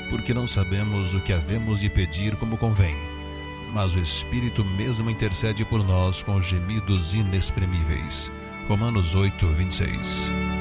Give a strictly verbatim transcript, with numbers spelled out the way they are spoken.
porque não sabemos o que havemos de pedir como convém, mas o Espírito mesmo intercede por nós com gemidos inexprimíveis. Romanos oito, vinte e seis.